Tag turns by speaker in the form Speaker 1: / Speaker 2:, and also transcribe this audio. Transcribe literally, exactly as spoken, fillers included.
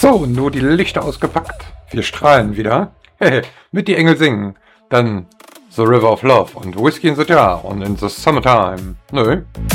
Speaker 1: So, nur die Lichter ausgepackt. Wir strahlen wieder. Hehe, mit die Engel singen. Dann The River of Love und Whiskey in the Jar und In the Summertime. Nö.